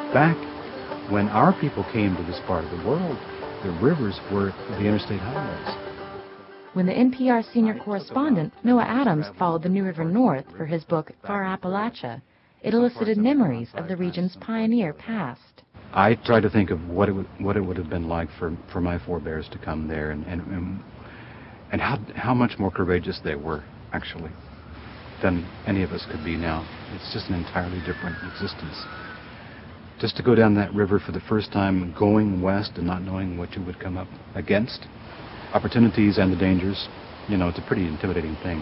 Back when our people came to this part of the world, the rivers were the interstate highways. When the NPR senior correspondent, Noah Adams, followed the New River north for his book, Far Appalachia, it elicited memories of the region's pioneer past. I tried to think of what it would have been like for my forebears to come there, and how much more courageous they were, actually, than any of us could be now. It's just an entirely different existence. Just to go down that river for the first time, going west and not knowing what you would come up against, opportunities and the dangers, it's a pretty intimidating thing.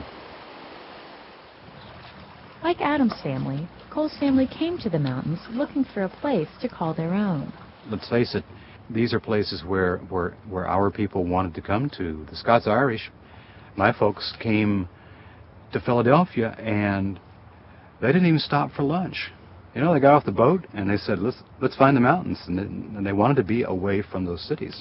Like Adam's family, Cole's family came to the mountains looking for a place to call their own. Let's face it, these are places where our people wanted to come to. The Scots-Irish, my folks, came to Philadelphia, and they didn't even stop for lunch. They got off the boat and they said, let's find the mountains, and they wanted to be away from those cities.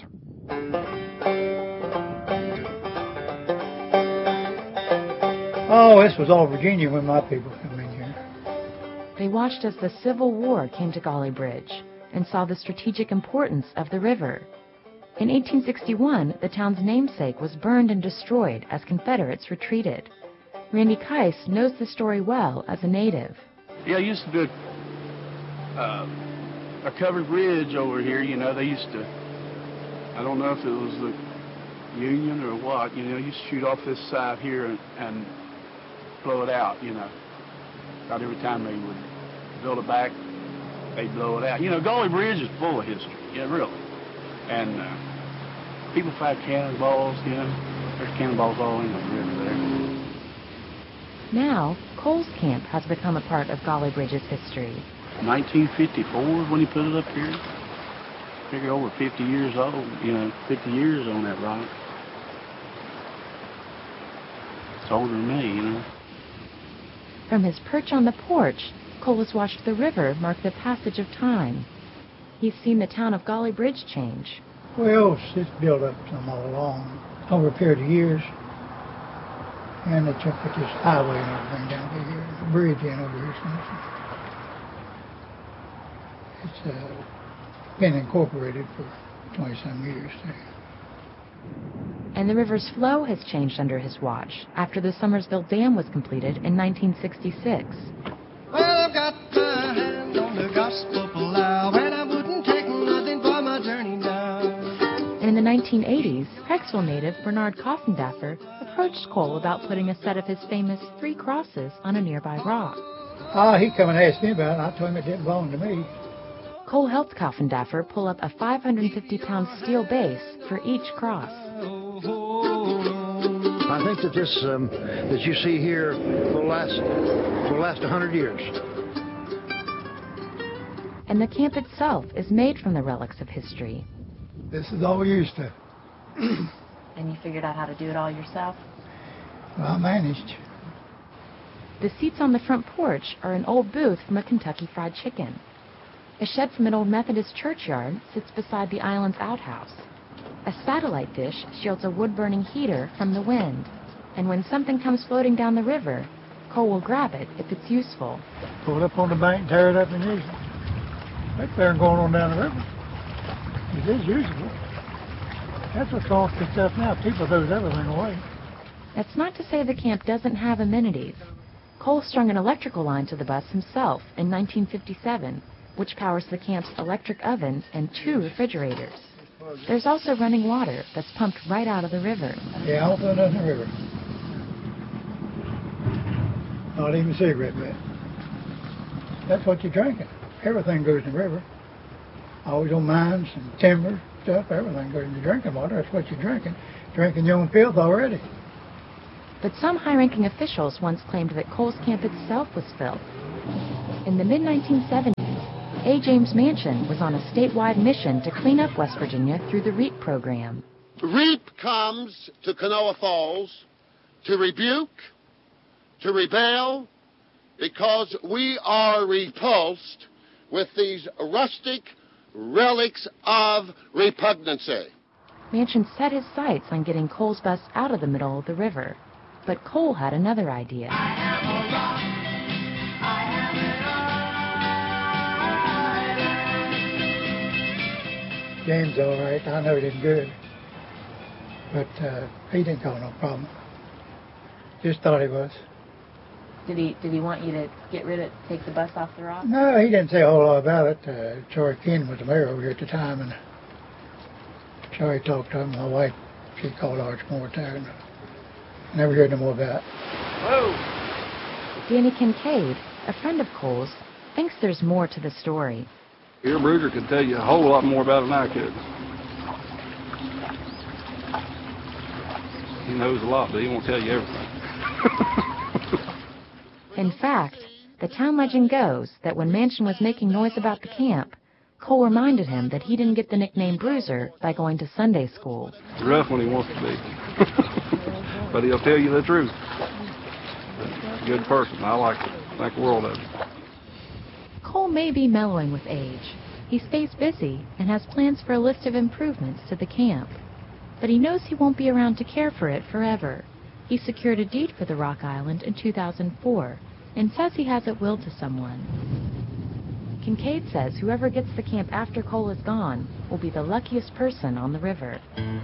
Oh, this was all Virginia when my people came in here. They watched as the Civil War came to Gauley Bridge and saw the strategic importance of the river. In 1861, the town's namesake was burned and destroyed as Confederates retreated. Randy Keiss knows the story well as a native. Yeah, I used to do a covered bridge over here. They used to, I don't know if it was the Union or what, used to shoot off this side here and blow it out, About every time they would build it back, they'd blow it out. Gauley Bridge is full of history, really. And people fired cannonballs, There's cannonballs all in the river there. Now, Cole's camp has become a part of Gauley Bridge's history. 1954 when he put it up here. Figure over 50 years old, 50 years on that rock. It's older than me, From his perch on the porch, Cole has watched the river mark the passage of time. He's seen the town of Gauley Bridge change. Well, it's built up some all along, over a period of years. And they took this highway and everything down to here, the bridge in over here. It's been incorporated for 20-some years there. And the river's flow has changed under his watch after the Summersville Dam was completed in 1966. Well, I've got my hand on the gospel plow, and I wouldn't take nothing for my journey now. And in the 1980s, Craigsville native Bernard Coffindaffer approached Cole about putting a set of his famous 3 crosses on a nearby rock. He come and asked me about it, and I told him it didn't belong to me. Cole helped Coffindaffer pull up a 550-pound steel base for each cross. I think that this that you see here will last 100 years. And the camp itself is made from the relics of history. This is all we used to. And you figured out how to do it all yourself? Well, I managed. The seats on the front porch are an old booth from a Kentucky Fried Chicken. A shed from an old Methodist churchyard sits beside the island's outhouse. A satellite dish shields a wood-burning heater from the wind. And when something comes floating down the river, Cole will grab it if it's useful. Pull it up on the bank and tear it up and use it. Right there and going on down the river. It is usable. That's what's all picked up now. People throw everything away. That's not to say the camp doesn't have amenities. Cole strung an electrical line to the bus himself in 1957, which powers the camp's electric oven and 2 refrigerators. There's also running water that's pumped right out of the river. Yeah, I'll put it in the river. Not even cigarette butt. That's what you're drinking. Everything goes in the river. Always on mines and timber stuff, everything goes in the drinking water. That's what you're drinking. Drinking your own filth already. But some high-ranking officials once claimed that Cole's camp itself was filth. In the mid-1970s, A. James Manchin was on a statewide mission to clean up West Virginia through the REAP program. REAP comes to Kanawha Falls to rebuke, to rebel, because we are repulsed with these rustic relics of repugnancy. Manchin set his sights on getting Cole's bus out of the middle of the river. But Cole had another idea. James all right. I know he did good. But he didn't cause no problem. Just thought he was. Did he want you to take the bus off the rock? No, he didn't say a whole lot about it. Charlie Ken was the mayor over here at the time, and Charlie talked to him. My wife, she called Arch Moore too, and never heard no more about it. Whoa! Danny Kincaid, a friend of Cole's, thinks there's more to the story. Your Bruiser could tell you a whole lot more about it than I could. He knows a lot, but he won't tell you everything. In fact, the town legend goes that when Manchin was making noise about the camp, Cole reminded him that he didn't get the nickname Bruiser by going to Sunday school. He's rough when he wants to be. But he'll tell you the truth. Good person. I like the world of him. Cole may be mellowing with age. He stays busy and has plans for a list of improvements to the camp. But he knows he won't be around to care for it forever. He secured a deed for the Rock Island in 2004 and says he has it willed to someone. Kincaid says whoever gets the camp after Cole is gone will be the luckiest person on the river.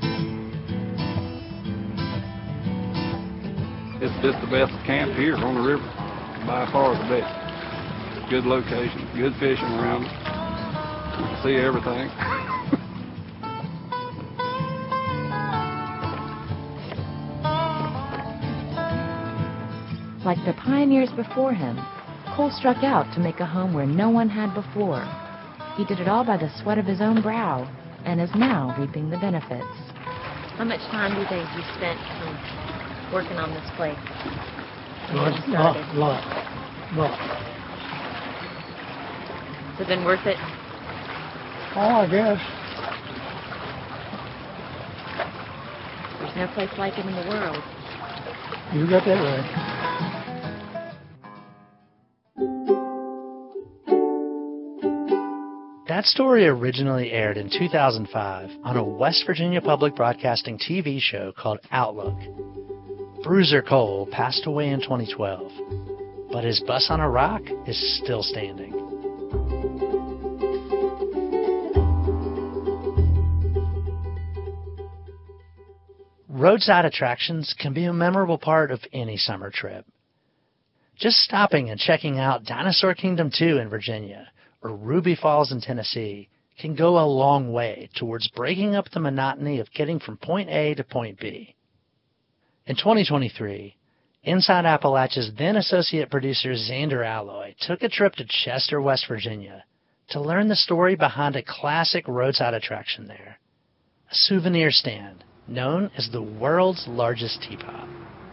It's just the best camp here on the river. By far the best. Good location, good fishing around. You can see everything. Like the pioneers before him, Cole struck out to make a home where no one had before. He did it all by the sweat of his own brow and is now reaping the benefits. How much time do you think you spent working on this place? Lot. Has it been worth it? Oh, I guess. There's no place like it in the world. You got that right. That story originally aired in 2005 on a West Virginia Public Broadcasting TV show called Outlook. Bruiser Cole passed away in 2012, but his bus on a rock is still standing. Roadside attractions can be a memorable part of any summer trip. Just stopping and checking out Dinosaur Kingdom 2 in Virginia or Ruby Falls in Tennessee can go a long way towards breaking up the monotony of getting from point A to point B. In 2023, Inside Appalachia's then associate producer Xander Alloy took a trip to Chester, West Virginia to learn the story behind a classic roadside attraction there, a souvenir stand known as the world's largest teapot.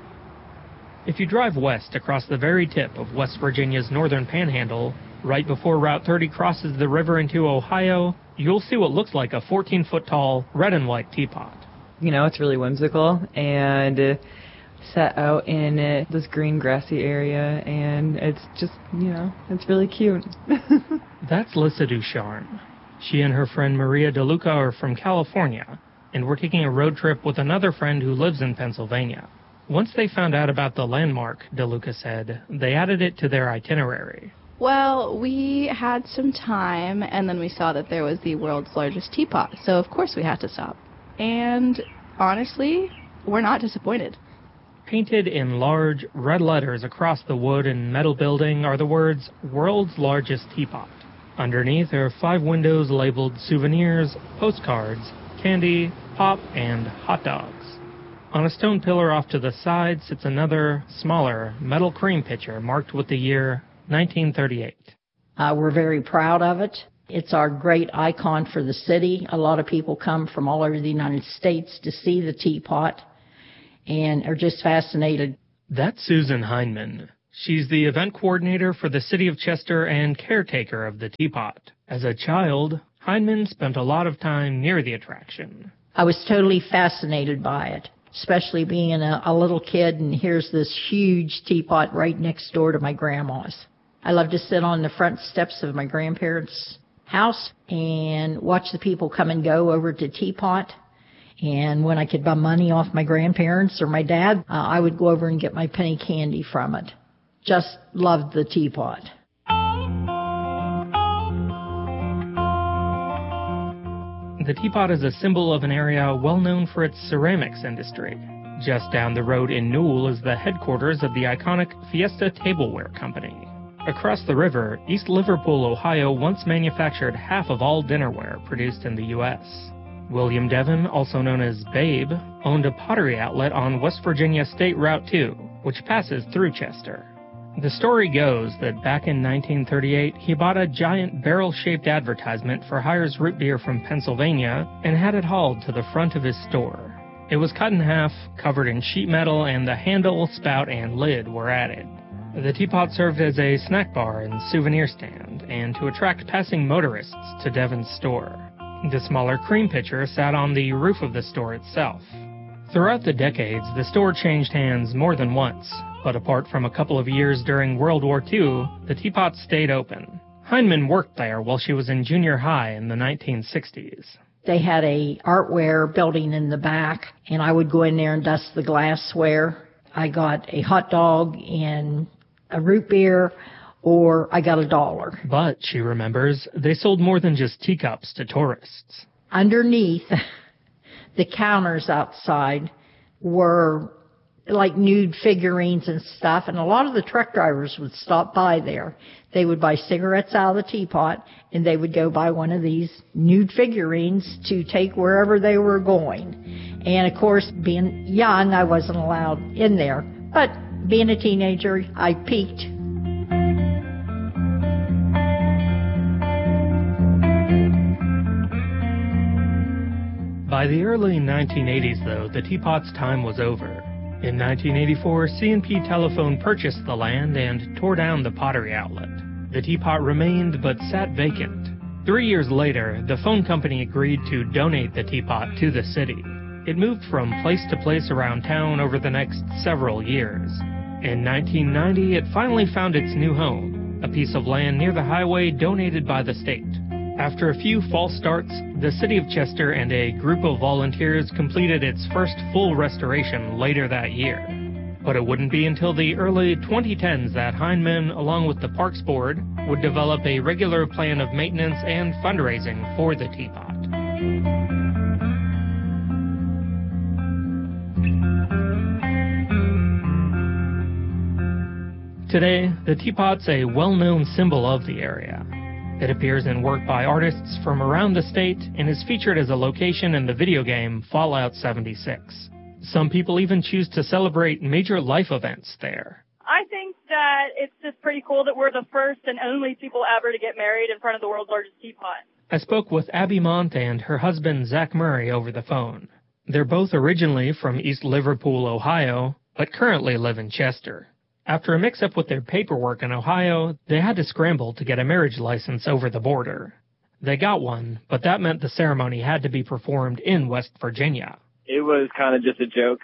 If you drive west across the very tip of West Virginia's northern panhandle, right before Route 30 crosses the river into Ohio, you'll see what looks like a 14-foot-tall red and white teapot. You know, it's really whimsical and set out in this green grassy area, and it's just, you know, it's really cute. That's Lissa Ducharme. She and her friend Maria DeLuca are from California, and we're taking a road trip with another friend who lives in Pennsylvania. Once they found out about the landmark, DeLuca said, they added it to their itinerary. Well, we had some time, and then we saw that there was the world's largest teapot, so of course we had to stop. And honestly, we're not disappointed. Painted in large red letters across the wood and metal building are the words, World's Largest Teapot. Underneath are 5 windows labeled souvenirs, postcards, candy, pop, and hot dogs. On a stone pillar off to the side sits another, smaller, metal cream pitcher marked with the year 1938. We're very proud of it. It's our great icon for the city. A lot of people come from all over the United States to see the teapot and are just fascinated. That's Susan Heineman. She's the event coordinator for the city of Chester and caretaker of the teapot. As a child, Heineman spent a lot of time near the attraction. I was totally fascinated by it, especially being a little kid, and here's this huge teapot right next door to my grandma's. I love to sit on the front steps of my grandparents' house and watch the people come and go over to Teapot. And when I could buy money off my grandparents or my dad, I would go over and get my penny candy from it. Just loved the teapot. the teapot is a symbol of an area well known for its ceramics industry. Just down the road in Newell is the headquarters of the iconic Fiesta Tableware Company. Across the river, East Liverpool, Ohio once manufactured half of all dinnerware produced in the U.S. William Devon, also known as Babe, owned a pottery outlet on West Virginia State Route 2, which passes through Chester. The story goes that back in 1938, he bought a giant barrel-shaped advertisement for Hires root beer from Pennsylvania and had it hauled to the front of his store. It was cut in half, covered in sheet metal, and the handle, spout, and lid were added. The teapot served as a snack bar and souvenir stand, and to attract passing motorists to Devon's store. The smaller cream pitcher sat on the roof of the store itself. Throughout the decades, the store changed hands more than once, but apart from a couple of years during World War II, the teapot stayed open. Heinemann worked there while she was in junior high in the 1960s. They had a artware building in the back, and I would go in there and dust the glassware. I got a hot dog and a root beer, or I got $1. But, she remembers, they sold more than just teacups to tourists. Underneath, the counters outside were like nude figurines and stuff, and a lot of the truck drivers would stop by there. They would buy cigarettes out of the teapot, and they would go buy one of these nude figurines to take wherever they were going. And of course, being young, I wasn't allowed in there. But being a teenager, I peeked. By the early 1980s, though, the teapot's time was over. In 1984, C&P Telephone purchased the land and tore down the pottery outlet. The teapot remained but sat vacant. 3 years later, the phone company agreed to donate the teapot to the city. It moved from place to place around town over the next several years. In 1990, it finally found its new home, a piece of land near the highway donated by the state. After a few false starts, the city of Chester and a group of volunteers completed its first full restoration later that year. But it wouldn't be until the early 2010s that Heinemann, along with the Parks Board, would develop a regular plan of maintenance and fundraising for the teapot. Today, the teapot's a well-known symbol of the area. It appears in work by artists from around the state and is featured as a location in the video game Fallout 76. Some people even choose to celebrate major life events there. I think that it's just pretty cool that we're the first and only people ever to get married in front of the world's largest teapot. I spoke with Abby Mont and her husband Zach Murray over the phone. They're both originally from East Liverpool, Ohio, but currently live in Chester. After a mix-up with their paperwork in Ohio, they had to scramble to get a marriage license over the border. They got one, but that meant the ceremony had to be performed in West Virginia. It was kind of just a joke.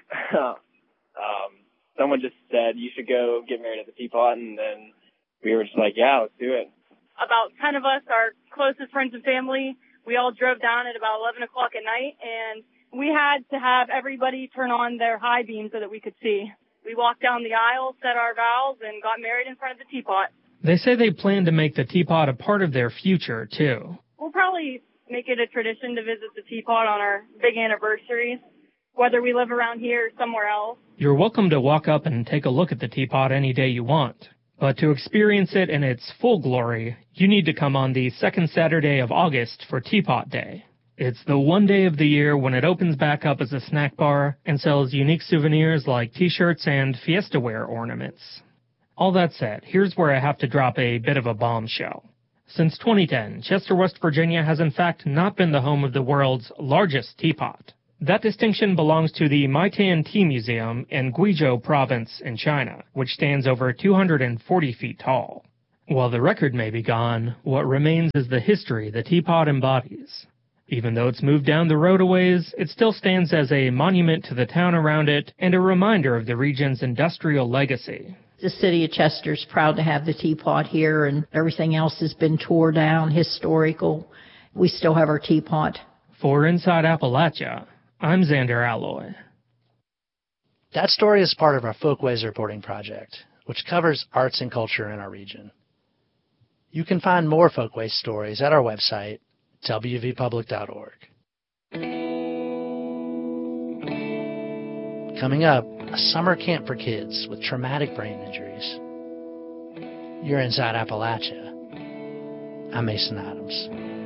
Someone just said, you should go get married at the teapot, and then we were just like, yeah, let's do it. About 10 of us, our closest friends and family, we all drove down at about 11 o'clock at night, and we had to have everybody turn on their high beam so that we could see. We walked down the aisle, said our vows, and got married in front of the teapot. They say they plan to make the teapot a part of their future, too. We'll probably make it a tradition to visit the teapot on our big anniversaries, whether we live around here or somewhere else. You're welcome to walk up and take a look at the teapot any day you want. But to experience it in its full glory, you need to come on the second Saturday of August for Teapot Day. It's the one day of the year when it opens back up as a snack bar and sells unique souvenirs like t-shirts and Fiesta-ware ornaments. All that said, here's where I have to drop a bit of a bombshell. Since 2010, Chester, West Virginia has in fact not been the home of the world's largest teapot. That distinction belongs to the Maitan Tea Museum in Guizhou Province in China, which stands over 240 feet tall. While the record may be gone, what remains is the history the teapot embodies. Even though it's moved down the road a ways, it still stands as a monument to the town around it and a reminder of the region's industrial legacy. The city of Chester's proud to have the teapot here, and everything else has been tore down, historical. We still have our teapot. For Inside Appalachia, I'm Xander Alloy. That story is part of our Folkways reporting project, which covers arts and culture in our region. You can find more Folkways stories at our website, wvpublic.org. Coming up, a summer camp for kids with traumatic brain injuries. You're inside Appalachia. I'm Mason Adams.